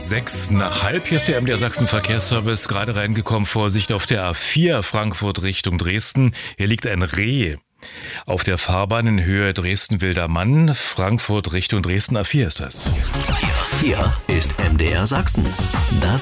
6 nach halb. Hier ist der MDR Sachsen Verkehrsservice gerade reingekommen. Vorsicht auf der A4 Frankfurt Richtung Dresden. Hier liegt ein Reh auf der Fahrbahn in Höhe Dresden-Wildermann. Frankfurt Richtung Dresden, A4 ist das. Hier ist MDR Sachsen. Das